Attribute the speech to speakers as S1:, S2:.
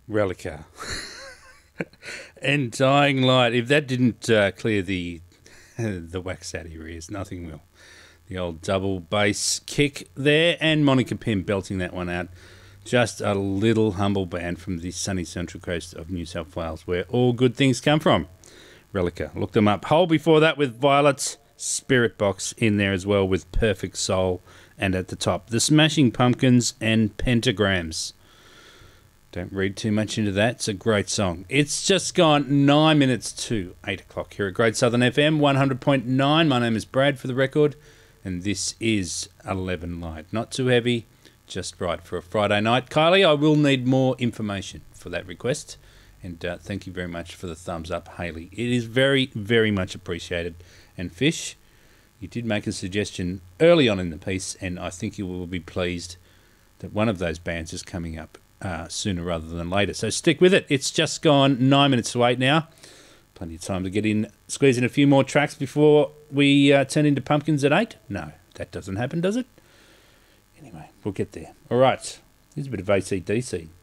S1: Relica. And Dying Light. If that didn't clear the the wax out of your ears, nothing will. The old double bass kick there, and Monica Pym belting that one out. Just a little humble band from the sunny central coast of New South Wales, where all good things come from. Relica. Look them up. Hole before that with Violets. Spirit Box in there as well with Perfect Soul. And at the top, The Smashing Pumpkins and Pentagrams. Don't read too much into that. It's a great song. It's just gone 9 minutes to 8 o'clock here at Great Southern FM 100.9. My name is Brad for the record, and this is 11 Light. Not too heavy, just right for a Friday night. Kylie, I will need more information for that request, and thank you very much for the thumbs up, Hayley. It is very, very much appreciated. And Fish, you did make a suggestion early on in the piece, and I think you will be pleased that one of those bands is coming up sooner rather than later. So stick with it. It's just gone 9 minutes to 8 now. Plenty of time to get in, squeeze in a few more tracks before we turn into Pumpkins at 8. No, that doesn't happen, does it? Anyway, we'll get there. All right, here's a bit of AC/DC.